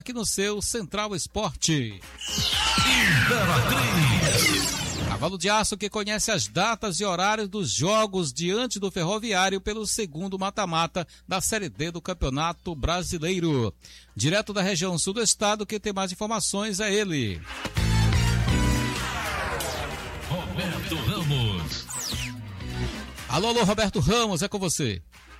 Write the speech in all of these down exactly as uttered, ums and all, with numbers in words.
Aqui no seu Central Esporte. Imperatriz. Cavalo de Aço que conhece as datas e horários dos jogos diante do Ferroviário pelo segundo mata-mata da Série D do Campeonato Brasileiro. Direto da região sul do estado, quem tem mais informações é ele. Roberto Ramos. Alô, alô, Roberto Ramos, é com você.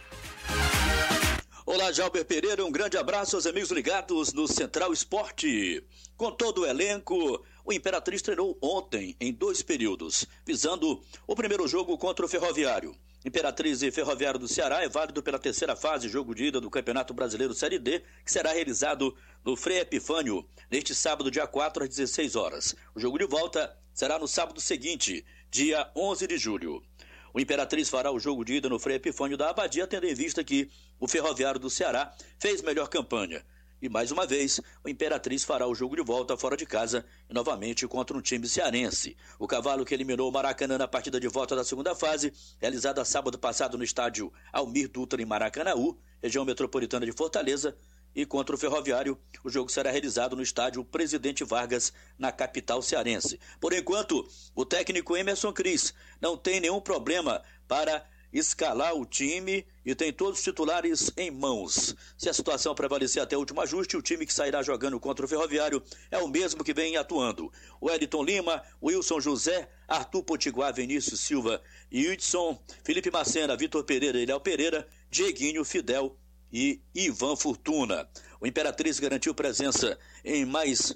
Olá, Jalber Pereira, um grande abraço aos amigos ligados no Central Esporte. Com todo o elenco, o Imperatriz treinou ontem em dois períodos, visando o primeiro jogo contra o Ferroviário. Imperatriz e Ferroviário do Ceará é válido pela terceira fase, jogo de ida do Campeonato Brasileiro Série D, que será realizado no Frei Epifânio, neste sábado, dia quatro, às dezesseis horas. O jogo de volta será no sábado seguinte, dia onze de julho. O Imperatriz fará o jogo de ida no Frei Epifânio da Abadia, tendo em vista que o Ferroviário do Ceará fez melhor campanha. E mais uma vez, o Imperatriz fará o jogo de volta fora de casa e novamente contra um time cearense. O Cavalo, que eliminou o Maracanã na partida de volta da segunda fase, realizada sábado passado no estádio Almir Dutra em Maracanaú, região metropolitana de Fortaleza, e contra o Ferroviário, o jogo será realizado no estádio Presidente Vargas, na capital cearense. Por enquanto, o técnico Emerson Cris não tem nenhum problema para escalar o time e tem todos os titulares em mãos. Se a situação prevalecer até o último ajuste, o time que sairá jogando contra o Ferroviário é o mesmo que vem atuando. O Wellington Lima, Wilson José, Arthur Potiguar, Vinícius Silva e Hudson, Felipe Macena, Vitor Pereira e Léo Pereira, Dieguinho, Fidel e Ivan Fortuna. O Imperatriz garantiu presença em mais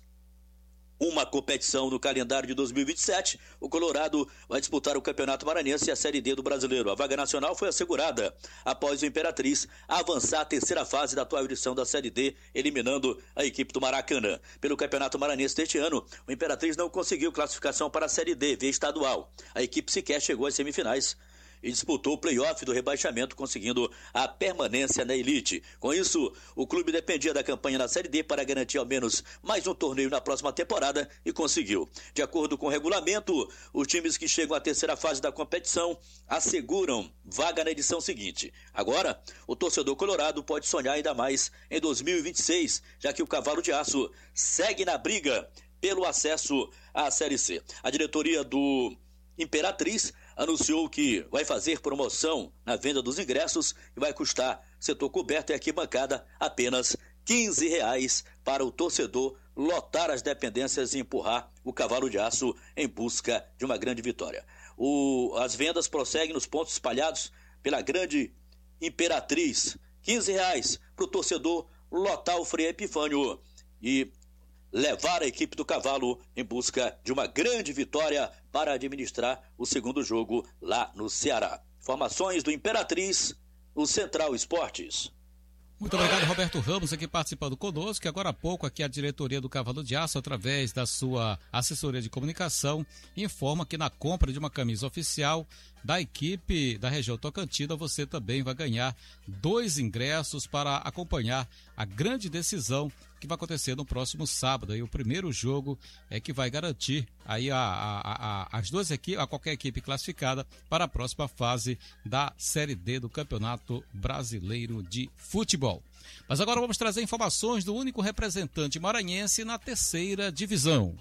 uma competição no calendário de dois mil e vinte e sete. O Colorado vai disputar o Campeonato Maranhense e a Série D do Brasileiro. A vaga nacional foi assegurada após o Imperatriz avançar à terceira fase da atual edição da Série D, eliminando a equipe do Maracanã. Pelo Campeonato Maranhense deste ano, o Imperatriz não conseguiu classificação para a Série D, via estadual. A equipe sequer chegou às semifinais e disputou o play-off do rebaixamento, conseguindo a permanência na elite. Com isso, o clube dependia da campanha na Série D para garantir ao menos mais um torneio na próxima temporada e conseguiu. De acordo com o regulamento, os times que chegam à terceira fase da competição asseguram vaga na edição seguinte. Agora, o torcedor colorado pode sonhar ainda mais em dois mil e vinte e seis, já que o Cavalo de Aço segue na briga pelo acesso à Série C. A diretoria do Imperatriz anunciou que vai fazer promoção na venda dos ingressos e vai custar setor coberto e arquibancada apenas quinze reais para o torcedor lotar as dependências e empurrar o Cavalo de Aço em busca de uma grande vitória. O, as vendas prosseguem nos pontos espalhados pela grande Imperatriz. quinze reais para o torcedor lotar o Frei Epifânio e levar a equipe do Cavalo em busca de uma grande vitória para administrar o segundo jogo lá no Ceará. Informações do Imperatriz, o Central Esportes. Muito obrigado, Roberto Ramos, aqui participando conosco, que agora há pouco aqui a diretoria do Cavalo de Aço, através da sua assessoria de comunicação, informa que na compra de uma camisa oficial da equipe da região Tocantina, você também vai ganhar dois ingressos para acompanhar a grande decisão que vai acontecer no próximo sábado. Aí o primeiro jogo é que vai garantir aí a, a, a, as duas equipes, a qualquer equipe classificada para a próxima fase da Série D do Campeonato Brasileiro de Futebol. Mas agora vamos trazer informações do único representante maranhense na terceira divisão.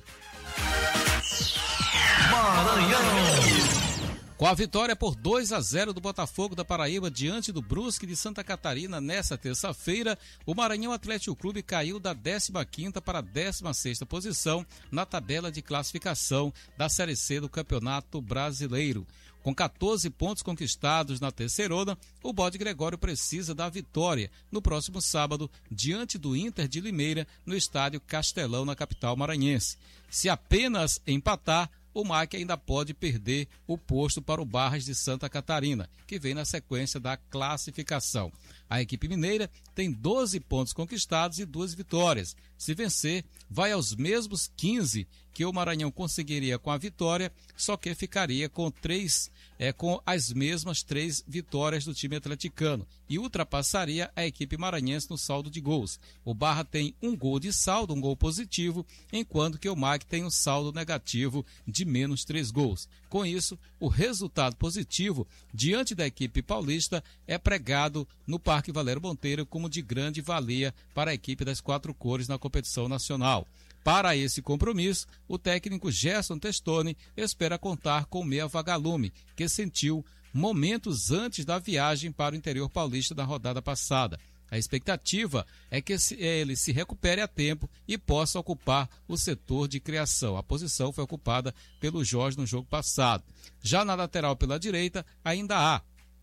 Maranhão. Com a vitória por dois a zero do Botafogo da Paraíba diante do Brusque de Santa Catarina nesta terça-feira, o Maranhão Atlético Clube caiu da décima quinta para a décima sexta posição na tabela de classificação da Série C do Campeonato Brasileiro. Com quatorze pontos conquistados na terceirona, o Bode Gregório precisa da vitória no próximo sábado diante do Inter de Limeira no estádio Castelão, na capital maranhense. Se apenas empatar, o M A C ainda pode perder o posto para o Barras de Santa Catarina, que vem na sequência da classificação. A equipe mineira tem doze pontos conquistados e duas vitórias. Se vencer, vai aos mesmos quinze que o Maranhão conseguiria com a vitória, só que ficaria com três, é, com as mesmas três vitórias do time atleticano e ultrapassaria a equipe maranhense no saldo de gols. O Barra tem um gol de saldo, um gol positivo, enquanto que o M A C tem um saldo negativo de menos três gols. Com isso, o resultado positivo diante da equipe paulista é pregado no Parque Valério Monteiro como de grande valia para a equipe das quatro cores na competição nacional. Para esse compromisso, o técnico Gerson Testoni espera contar com o meia Vagalume, que sentiu momentos antes da viagem para o interior paulista da rodada passada. A expectativa é que ele se recupere a tempo e possa ocupar o setor de criação. A posição foi ocupada pelo Jorge no jogo passado. Já na lateral pela direita, ainda há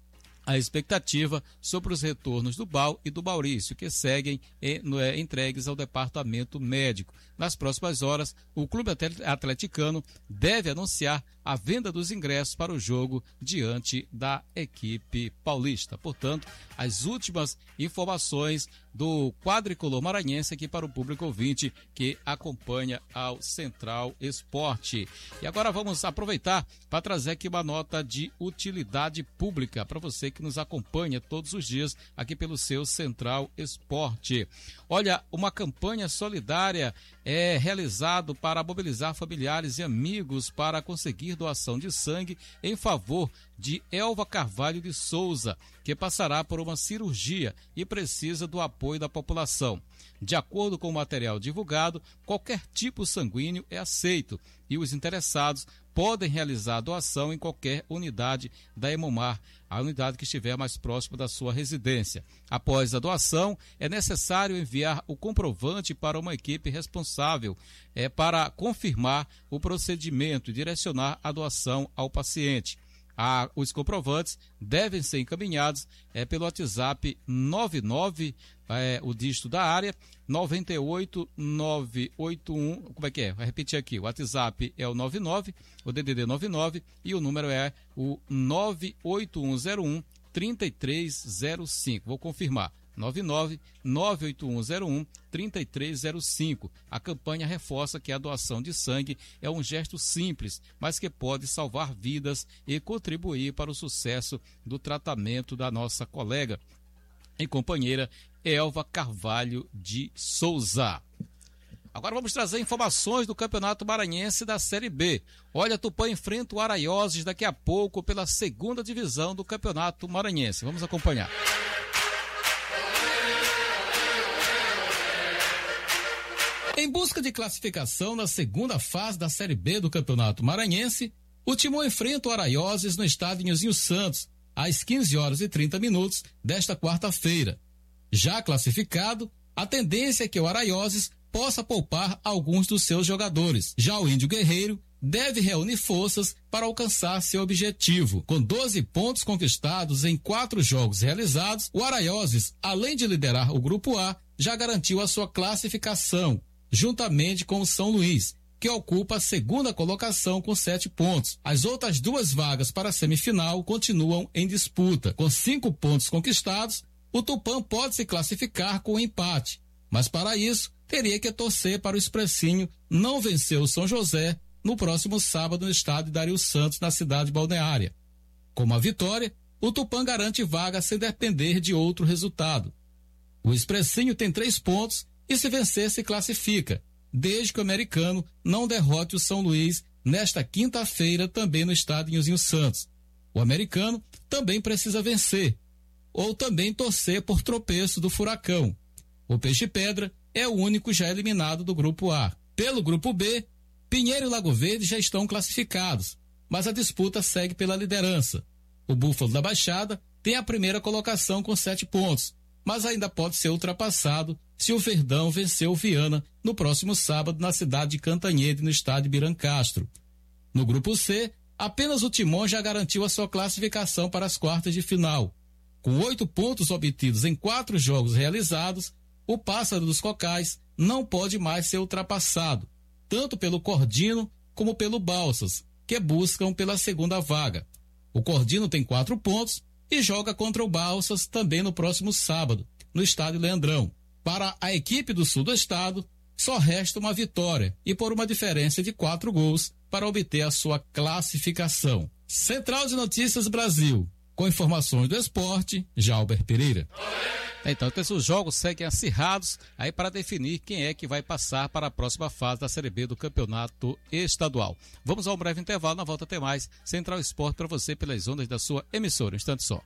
a expectativa sobre os retornos do Bal e do Maurício, que seguem entregues ao departamento médico. Nas próximas horas, o clube atleticano deve anunciar a venda dos ingressos para o jogo diante da equipe paulista. Portanto, as últimas informações do quadricolor maranhense aqui para o público ouvinte que acompanha ao Central Esporte. E agora vamos aproveitar para trazer aqui uma nota de utilidade pública para você que nos acompanha todos os dias aqui pelo seu Central Esporte. Olha, uma campanha solidária é realizado para mobilizar familiares e amigos para conseguir doação de sangue em favor de Elva Carvalho de Souza, que passará por uma cirurgia e precisa do apoio da população. De acordo com o material divulgado, qualquer tipo sanguíneo é aceito e os interessados podem realizar a doação em qualquer unidade da Hemomar, a unidade que estiver mais próxima da sua residência. Após a doação, é necessário enviar o comprovante para uma equipe responsável é, para confirmar o procedimento e direcionar a doação ao paciente. Ah, os comprovantes devem ser encaminhados é, pelo WhatsApp nove nove, é, o dígito da área, nove oito nove oito um, como é que é? Vai repetir aqui, o WhatsApp é o nove nove, o D D D nove nove e o número é o nove oito um zero um, três três zero cinco. Vou confirmar. nove nove nove oito um zero um, três três zero cinco. A campanha reforça que a doação de sangue é um gesto simples, mas que pode salvar vidas e contribuir para o sucesso do tratamento da nossa colega e companheira Elva Carvalho de Souza. Agora vamos trazer informações do Campeonato Maranhense da Série B. Olha, Tupã enfrenta o Araioses daqui a pouco pela segunda divisão do Campeonato Maranhense. Vamos acompanhar. Em busca de classificação na segunda fase da Série B do Campeonato Maranhense, o Timão enfrenta o Araioses no estádio Nilzinho Santos, às quinze horas e trinta minutos desta quarta-feira. Já classificado, a tendência é que o Araioses possa poupar alguns dos seus jogadores. Já o Índio Guerreiro deve reunir forças para alcançar seu objetivo. Com doze pontos conquistados em quatro jogos realizados, o Araioses, além de liderar o Grupo A, já garantiu a sua classificação, juntamente com o São Luís, que ocupa a segunda colocação com sete pontos. As outras duas vagas para a semifinal continuam em disputa. Com cinco pontos conquistados, o Tupã pode se classificar com um empate, mas para isso teria que torcer para o Expressinho não vencer o São José no próximo sábado no estádio Dario Santos, na cidade balneária. Com uma vitória, o Tupã garante vaga sem depender de outro resultado. O Expressinho tem três pontos e se vencer se classifica, desde que o Americano não derrote o São Luís nesta quinta-feira também no estádio Nilzinho Santos. O Americano também precisa vencer, ou também torcer por tropeço do Furacão. O Peixe Pedra é o único já eliminado do Grupo A. Pelo Grupo B, Pinheiro e Lago Verde já estão classificados, mas a disputa segue pela liderança. O Búfalo da Baixada tem a primeira colocação com sete pontos, mas ainda pode ser ultrapassado se o Verdão vencer o Viana no próximo sábado na cidade de Cantanhede, no estádio Birancastro. No Grupo C, apenas o Timon já garantiu a sua classificação para as quartas de final. Com oito pontos obtidos em quatro jogos realizados, o Pássaro dos Cocais não pode mais ser ultrapassado, tanto pelo Cordino como pelo Balsas, que buscam pela segunda vaga. O Cordino tem quatro pontos e joga contra o Balsas também no próximo sábado, no estádio Leandrão. Para a equipe do sul do estado, só resta uma vitória e por uma diferença de quatro gols para obter a sua classificação. Central de Notícias Brasil, Com informações do esporte, Jalber Pereira. Então, esses jogos seguem acirrados aí para definir quem é que vai passar para a próxima fase da Série B do Campeonato Estadual. Vamos a um breve intervalo, na volta tem mais Central Esporte para você pelas ondas da sua emissora. Um instante só.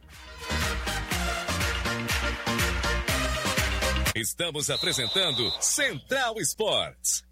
Estamos apresentando Central Esportes.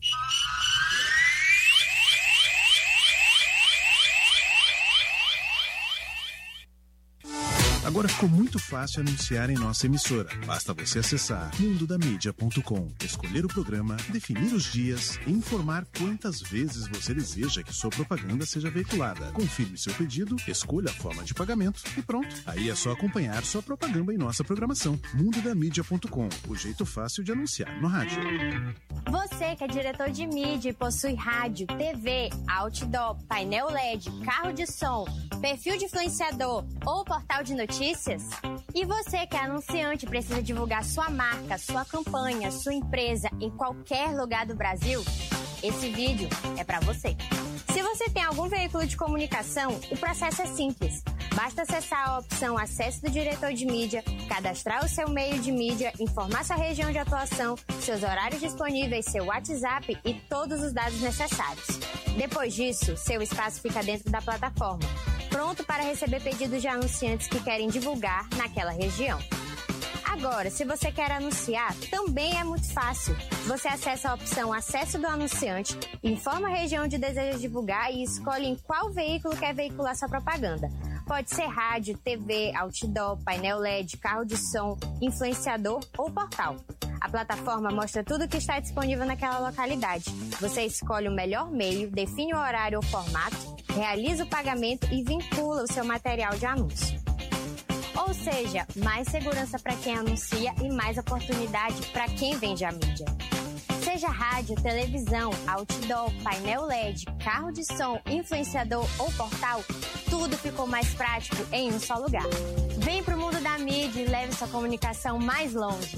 Agora ficou muito fácil anunciar em nossa emissora. Basta você acessar mundo da mídia ponto com, escolher o programa, definir os dias e informar quantas vezes você deseja que sua propaganda seja veiculada. Confirme seu pedido, escolha a forma de pagamento e pronto. Aí é só acompanhar sua propaganda em nossa programação. mundo da mídia ponto com, o jeito fácil de anunciar no rádio. Você que é diretor de mídia e possui rádio, T V, outdoor, painel L E D, carro de som, perfil de influenciador ou portal de notícias? E você que é anunciante e precisa divulgar sua marca, sua campanha, sua empresa em qualquer lugar do Brasil? Esse vídeo é para você. Se você tem algum veículo de comunicação, o processo é simples. Basta acessar a opção Acesso do Diretor de Mídia, cadastrar o seu meio de mídia, informar sua região de atuação, seus horários disponíveis, seu WhatsApp e todos os dados necessários. Depois disso, seu espaço fica dentro da plataforma, pronto para receber pedidos de anunciantes que querem divulgar naquela região. Agora, se você quer anunciar, também é muito fácil. Você acessa a opção Acesso do Anunciante, informa a região onde deseja divulgar e escolhe em qual veículo quer veicular sua propaganda. Pode ser rádio, T V, outdoor, painel L E D, carro de som, influenciador ou portal. A plataforma mostra tudo o que está disponível naquela localidade. Você escolhe o melhor meio, define o horário ou formato, realiza o pagamento e vincula o seu material de anúncio. Ou seja, mais segurança para quem anuncia e mais oportunidade para quem vende a mídia. Seja rádio, televisão, outdoor, painel L E D, carro de som, influenciador ou portal, tudo ficou mais prático em um só lugar. Vem pro mundo da mídia e leve sua comunicação mais longe.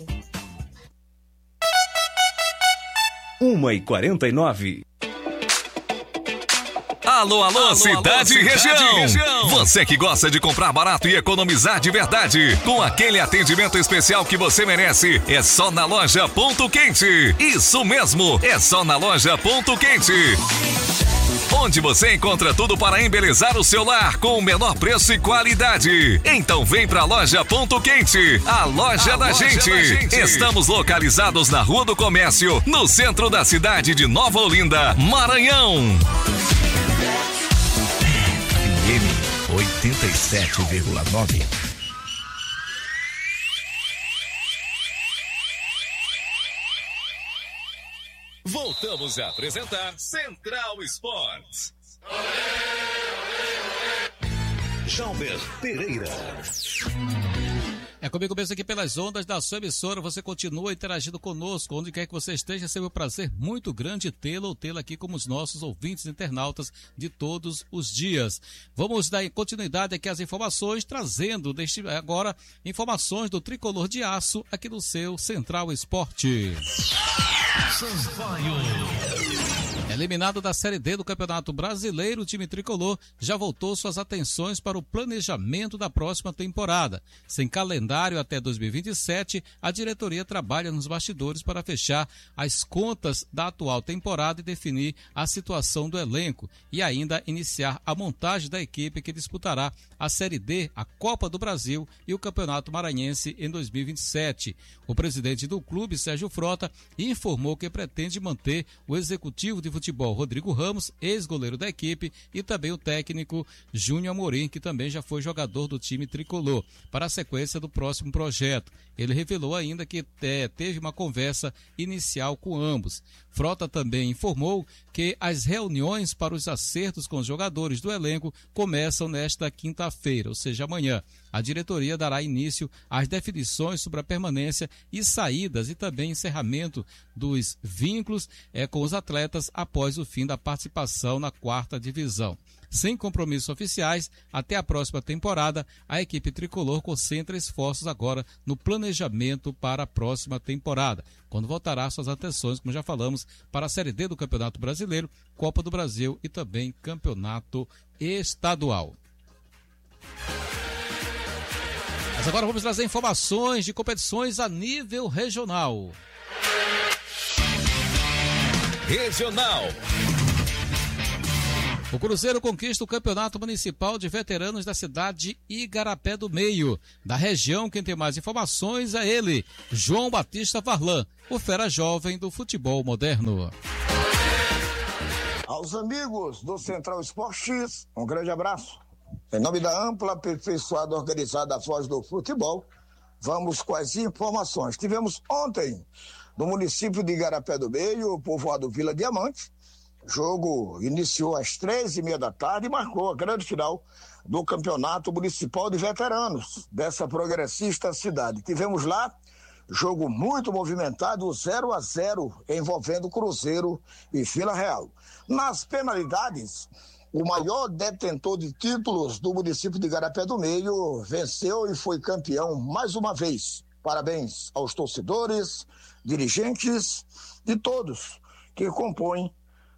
uma e quarenta e nove. Alô, alô, alô, cidade, alô, e região. região. Você que gosta de comprar barato e economizar de verdade, com aquele atendimento especial que você merece, é só na Loja Ponto Quente. Isso mesmo, é só na Loja Ponto Quente. Onde você encontra tudo para embelezar o seu lar com o menor preço e qualidade. Então vem pra Loja Ponto Quente, a loja, a da, loja gente. da gente. Estamos localizados na Rua do Comércio, no centro da cidade de Nova Olinda, Maranhão. F M oitenta e sete vírgula nove. Voltamos a apresentar Central Esportes. Jalber Pereira. É comigo mesmo aqui pelas ondas da sua emissora. Você continua interagindo conosco, onde quer que você esteja. É um prazer muito grande tê-lo ou tê-la aqui como os nossos ouvintes internautas de todos os dias. Vamos dar continuidade aqui às informações, trazendo deste, agora informações do Tricolor de Aço aqui no seu Central Esporte. Eliminado da Série D do Campeonato Brasileiro, o time tricolor já voltou suas atenções para o planejamento da próxima temporada. Sem calendário até dois mil e vinte e sete, a diretoria trabalha nos bastidores para fechar as contas da atual temporada e definir a situação do elenco e ainda iniciar a montagem da equipe que disputará a Série D, a Copa do Brasil e o Campeonato Maranhense em dois mil e vinte e sete. O presidente do clube, Sérgio Frota, informou que pretende manter o executivo de futebol Rodrigo Ramos, ex-goleiro da equipe, e também o técnico Júnior Amorim, que também já foi jogador do time tricolor, para a sequência do próximo projeto. Ele revelou ainda que é, teve uma conversa inicial com ambos. Frota também informou que as reuniões para os acertos com os jogadores do elenco começam nesta quinta-feira, ou seja, amanhã. A diretoria dará início às definições sobre a permanência e saídas e também encerramento dos vínculos é, com os atletas após o fim da participação na quarta divisão. Sem compromissos oficiais, até a próxima temporada, a equipe tricolor concentra esforços agora no planejamento para a próxima temporada, quando voltará suas atenções, como já falamos, para a Série D do Campeonato Brasileiro, Copa do Brasil e também Campeonato Estadual. Mas agora vamos trazer informações de competições a nível regional. Regional. O Cruzeiro conquista o Campeonato Municipal de Veteranos da cidade de Igarapé do Meio. Da região, quem tem mais informações é ele, João Batista Varlan, o fera jovem do futebol moderno. Aos amigos do Central Esportes, um grande abraço. Em nome da ampla, aperfeiçoada, organizada Voz do Futebol, vamos com as informações. Tivemos ontem, no município de Igarapé do Meio, o povoado Vila Diamante. O jogo iniciou às três e meia da tarde e marcou a grande final do Campeonato Municipal de Veteranos dessa progressista cidade. Tivemos lá jogo muito movimentado, zero a zero, envolvendo Cruzeiro e Vila Real. Nas penalidades, o maior detentor de títulos do município de Igarapé do Meio venceu e foi campeão mais uma vez. Parabéns aos torcedores, dirigentes e todos que compõem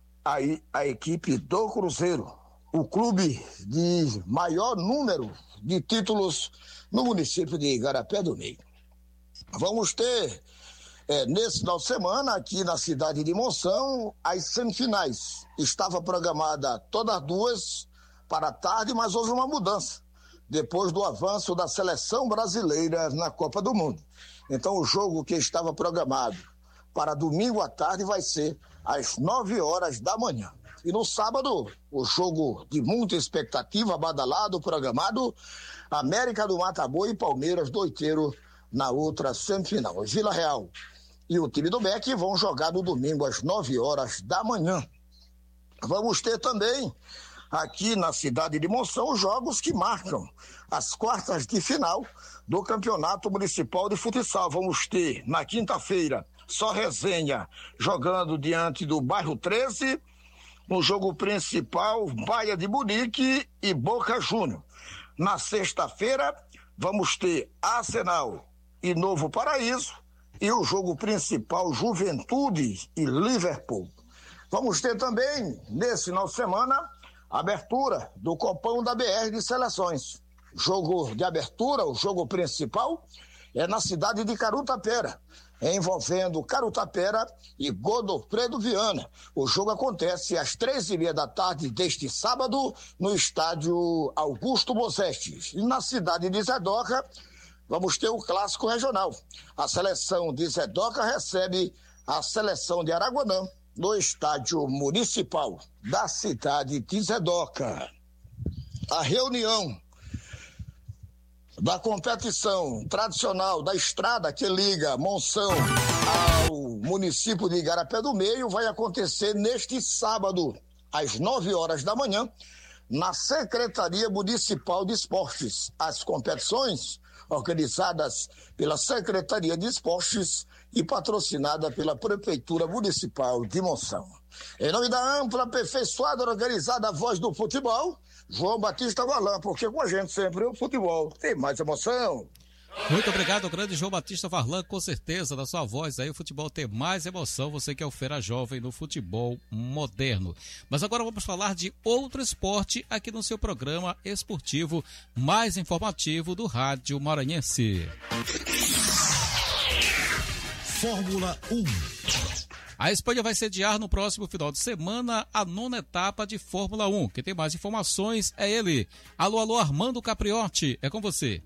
aí a equipe do Cruzeiro, o clube de maior número de títulos no município de Igarapé do Meio. Vamos ter, é, nesse final de semana, aqui na cidade de Monção, as semifinais. Estava programada todas duas para a tarde, mas houve uma mudança, depois do avanço da seleção brasileira na Copa do Mundo. Então o jogo que estava programado para domingo à tarde vai ser às nove horas da manhã. E no sábado, o jogo de muita expectativa, badalado, programado, América do Mataboa e Palmeiras do Oiteiro na outra semifinal. Vila Real e o time do B E C vão jogar no domingo às nove horas da manhã. Vamos ter também aqui na cidade de Monção os jogos que marcam as quartas de final do Campeonato Municipal de Futsal. Vamos ter na quinta-feira Só Resenha jogando diante do Bairro treze, no jogo principal Baia de Munique e Boca Júnior. Na sexta-feira vamos ter Arsenal e Novo Paraíso e o jogo principal Juventude e Liverpool. Vamos ter também nesse final de semana a abertura do Copão da B R de Seleções. Jogo de abertura, o jogo principal é na cidade de Carutapera, envolvendo Carutapera e Godofredo Viana. O jogo acontece às três e meia da tarde deste sábado no estádio Augusto Mozestes. E na cidade de Zedoca vamos ter o clássico regional. A seleção de Zedoca recebe a seleção de Araguanã no estádio municipal da cidade de Zedoca. A reunião da competição tradicional da estrada que liga Monção ao município de Igarapé do Meio vai acontecer neste sábado, às nove horas da manhã, na Secretaria Municipal de Esportes. As competições organizadas pela Secretaria de Esportes e patrocinada pela Prefeitura Municipal de Monção. Em nome da ampla, aperfeiçoada, organizada Voz do Futebol, João Batista Varlan, porque com a gente sempre o futebol tem mais emoção. Muito obrigado, grande João Batista Varlan, com certeza, da sua voz aí o futebol tem mais emoção, você que é o fera jovem no futebol moderno. Mas agora vamos falar de outro esporte aqui no seu programa esportivo mais informativo do Rádio Maranhense. Fórmula um. A Espanha vai sediar no próximo final de semana a nona etapa de Fórmula um. Quem tem mais informações é ele. Alô, alô, Armando Capriotti, é com você.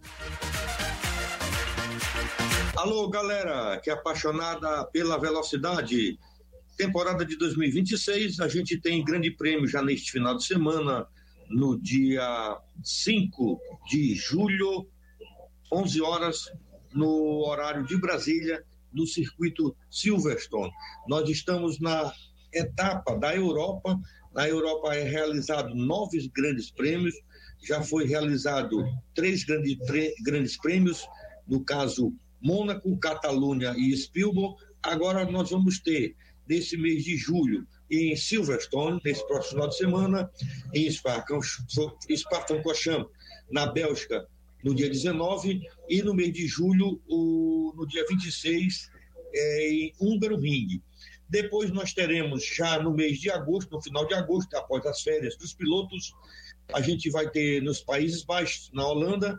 Alô, galera que é apaixonada pela velocidade. Temporada de dois mil e vinte e seis, a gente tem grande prêmio já neste final de semana, no dia cinco de julho, onze horas, no horário de Brasília, no circuito Silverstone. Nós estamos na etapa da Europa. Na Europa é realizado nove grandes prêmios, já foi realizado três grandes, três grandes prêmios, no caso Mônaco, Catalunha e Spielberg. Agora nós vamos ter, nesse mês de julho, em Silverstone, nesse próximo final de semana, em Spa-Francorchamps, na Bélgica, no dia dezenove, e no mês de julho, o, no dia vinte e seis, é, em Hungaroring. Depois nós teremos, já no mês de agosto, no final de agosto, após as férias dos pilotos, a gente vai ter nos Países Baixos, na Holanda,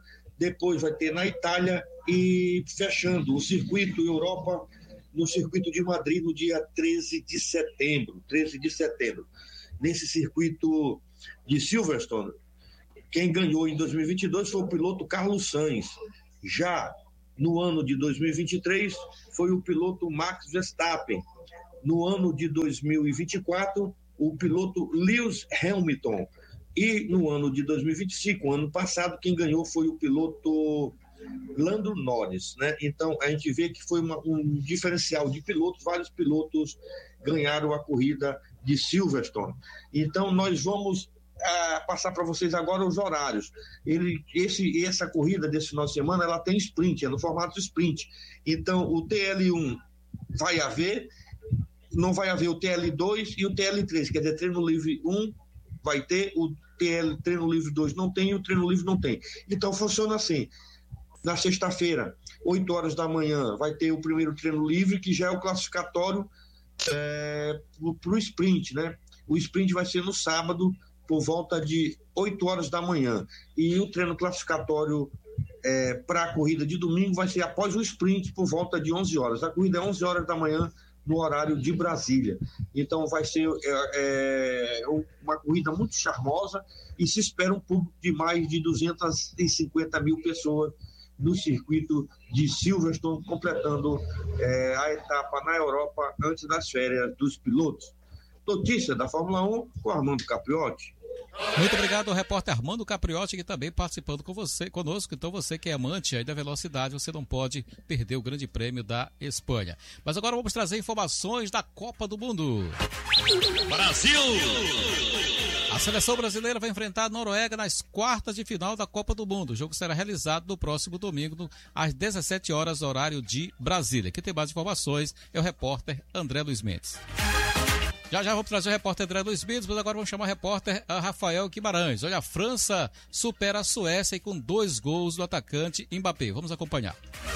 depois vai ter na Itália e fechando o circuito Europa no circuito de Madrid no dia treze de setembro. treze de setembro. Nesse circuito de Silverstone, quem ganhou em dois mil e vinte e dois foi o piloto Carlos Sainz. Já no ano de dois mil e vinte e três foi o piloto Max Verstappen. No ano de dois mil e vinte e quatro, o piloto Lewis Hamilton. E no ano de dois mil e vinte e cinco, ano passado, quem ganhou foi o piloto Lando Norris, né? Então a gente vê que foi uma, um diferencial de pilotos, vários pilotos ganharam a corrida de Silverstone. Então nós vamos ah, passar para vocês agora os horários. Ele, esse, essa corrida desse final de semana, ela tem sprint, é no formato sprint. Então o T L um vai haver, não vai haver o T L dois e o T L três, quer dizer, treino livre um vai ter, o T L, treino livre dois não tem e o treino livre não tem. Então funciona assim. Na sexta-feira, oito horas da manhã, vai ter o primeiro treino livre, que já é o classificatório é, para o sprint, né? O sprint vai ser no sábado, por volta de oito horas da manhã. E o treino classificatório é, para a corrida de domingo vai ser após o sprint, por volta de onze horas. A corrida é onze horas da manhã, no horário de Brasília. Então vai ser é, é, uma corrida muito charmosa e se espera um público de mais de duzentas e cinquenta mil pessoas no circuito de Silverstone, completando é, a etapa na Europa antes das férias dos pilotos. Notícia da Fórmula um com Armando Capriotti. Muito obrigado ao repórter Armando Capriotti, que também participando com você, conosco. Então você que é amante aí da velocidade, você não pode perder o Grande Prêmio da Espanha. Mas agora vamos trazer informações da Copa do Mundo. Brasil! A seleção brasileira vai enfrentar a Noruega nas quartas de final da Copa do Mundo. O jogo será realizado no próximo domingo, às dezessete horas, horário de Brasília. Quem tem mais informações é o repórter André Luiz Mendes. Já já vamos trazer o repórter André Luiz Mendes, mas agora vamos chamar o repórter Rafael Guimarães. Olha, a França supera a Suécia e com dois gols do atacante Mbappé. Vamos acompanhar.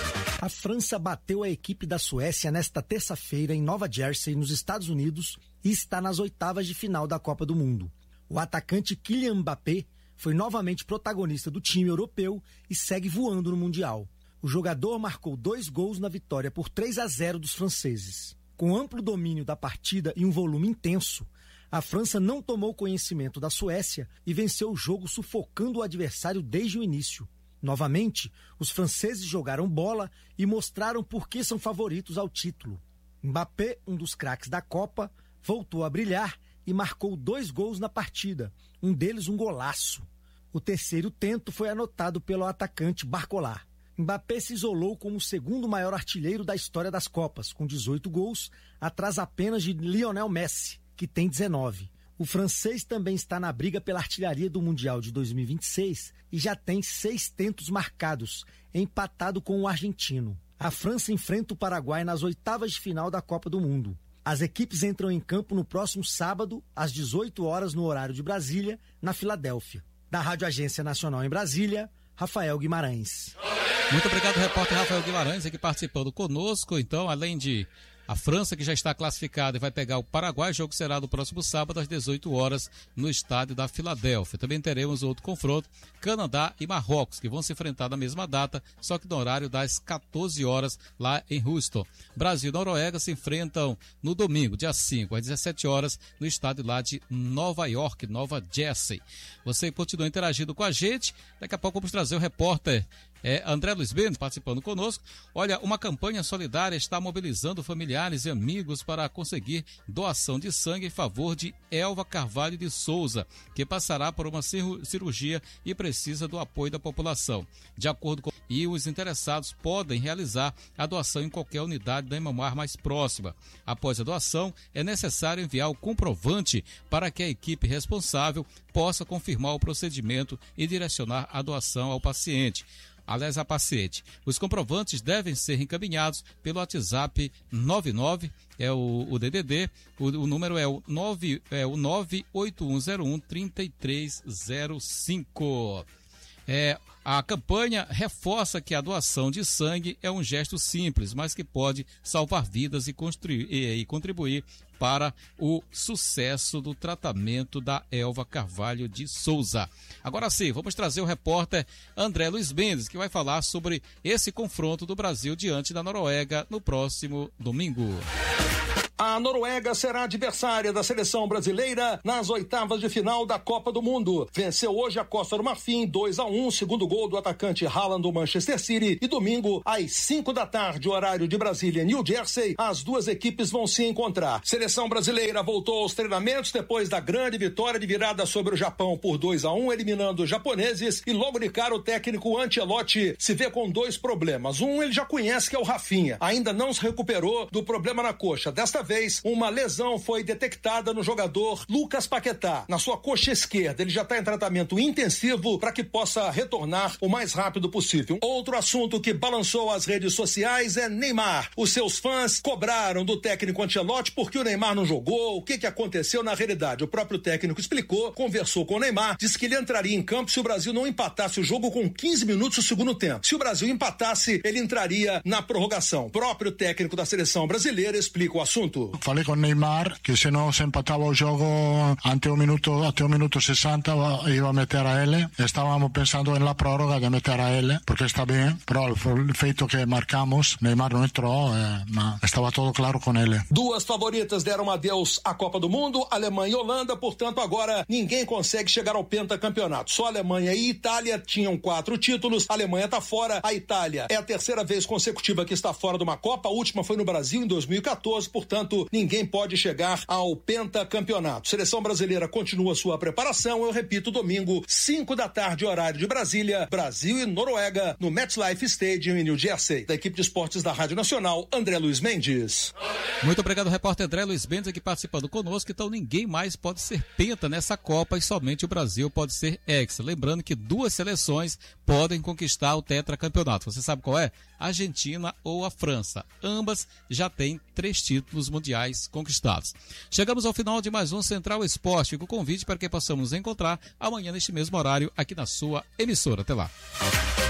A França bateu a equipe da Suécia nesta terça-feira em Nova Jersey, nos Estados Unidos, e está nas oitavas de final da Copa do Mundo. O atacante Kylian Mbappé foi novamente protagonista do time europeu e segue voando no Mundial. O jogador marcou dois gols na vitória por três a zero dos franceses. Com amplo domínio da partida e um volume intenso, a França não tomou conhecimento da Suécia e venceu o jogo sufocando o adversário desde o início. Novamente, os franceses jogaram bola e mostraram por que são favoritos ao título. Mbappé, um dos craques da Copa, voltou a brilhar e marcou dois gols na partida, um deles um golaço. O terceiro tento foi anotado pelo atacante Barcola. Mbappé se isolou como o segundo maior artilheiro da história das Copas, com dezoito gols, atrás apenas de Lionel Messi, que tem dezenove. O francês também está na briga pela artilharia do Mundial de dois mil e vinte e seis e já tem seis tentos marcados, empatado com o argentino. A França enfrenta o Paraguai nas oitavas de final da Copa do Mundo. As equipes entram em campo no próximo sábado, às dezoito horas, no horário de Brasília, na Filadélfia. Da Rádio Agência Nacional em Brasília, Rafael Guimarães. Muito obrigado, repórter Rafael Guimarães, aqui participando conosco. Então, além de a França, que já está classificada e vai pegar o Paraguai, o jogo será no próximo sábado, às dezoito horas, no estádio da Filadélfia. Também teremos outro confronto, Canadá e Marrocos, que vão se enfrentar na mesma data, só que no horário das quatorze horas, lá em Houston. Brasil e Noruega se enfrentam no domingo, dia cinco, às dezessete horas, no estádio lá de Nova York, Nova Jersey. Você continua interagindo com a gente. Daqui a pouco vamos trazer o repórter É, André Luiz Mendes participando conosco. Olha, uma campanha solidária está mobilizando familiares e amigos para conseguir doação de sangue em favor de Elva Carvalho de Souza, que passará por uma cirurgia e precisa do apoio da população. De acordo com e os interessados podem realizar a doação em qualquer unidade da Hemomar mais próxima. Após a doação, é necessário enviar o comprovante para que a equipe responsável possa confirmar o procedimento e direcionar a doação ao paciente. Aliás, a paciente. Os comprovantes devem ser encaminhados pelo WhatsApp nove nove, é o, o D D D, o, o número é o, nove, é o nove oito um zero um três três zero cinco. É, a campanha reforça que a doação de sangue é um gesto simples, mas que pode salvar vidas e, construir, e, e contribuir para o sucesso do tratamento da Elva Carvalho de Souza. Agora sim, vamos trazer o repórter André Luiz Mendes, que vai falar sobre esse confronto do Brasil diante da Noruega no próximo domingo. A Noruega será adversária da seleção brasileira nas oitavas de final da Copa do Mundo. Venceu hoje a Costa do Marfim dois a um, segundo gol do atacante Haaland do Manchester City. E domingo, às cinco da tarde, horário de Brasília, New Jersey, as duas equipes vão se encontrar. Seleção brasileira voltou aos treinamentos depois da grande vitória de virada sobre o Japão por dois a um, eliminando os japoneses. E logo de cara, o técnico Ancelotti se vê com dois problemas. Um, ele já conhece, que é o Rafinha. Ainda não se recuperou do problema na coxa. Desta vez, uma lesão foi detectada no jogador Lucas Paquetá, na sua coxa esquerda. Ele já está em tratamento intensivo para que possa retornar o mais rápido possível. Outro assunto que balançou as redes sociais é Neymar. Os seus fãs cobraram do técnico Ancelotti porque o Neymar não jogou, o que, que aconteceu na realidade. O próprio técnico explicou, conversou com o Neymar, disse que ele entraria em campo se o Brasil não empatasse o jogo com quinze minutos do segundo tempo. Se o Brasil empatasse, ele entraria na prorrogação. O próprio técnico da seleção brasileira explica o assunto. Falei com Neymar que se não se empatava o jogo ante o minuto, até o minuto sessenta ia meter a ele. Estávamos pensando na prórroga de meter a ele, porque está bem, pero o feito que marcamos, Neymar não entrou, eh, mas estava tudo claro com ele. Duas favoritas deram adeus à Copa do Mundo, Alemanha e Holanda, portanto agora ninguém consegue chegar ao pentacampeonato. Só Alemanha e Itália tinham quatro títulos, a Alemanha está fora, a Itália é a terceira vez consecutiva que está fora de uma Copa, a última foi no Brasil em dois mil e quatorze, portanto ninguém pode chegar ao pentacampeonato. Seleção brasileira continua sua preparação, eu repito, domingo, cinco da tarde, horário de Brasília, Brasil e Noruega, no MetLife Stadium em New Jersey. Da equipe de esportes da Rádio Nacional, André Luiz Mendes. Muito obrigado, repórter André Luiz Mendes, aqui participando conosco. Então ninguém mais pode ser penta nessa Copa e somente o Brasil pode ser hexa. Lembrando que duas seleções podem conquistar o tetracampeonato. Você sabe qual é? A Argentina ou a França. Ambas já têm três títulos mundiais conquistados. Chegamos ao final de mais um Central Esporte. Fica o convite para que possamos nos encontrar amanhã neste mesmo horário aqui na sua emissora. Até lá.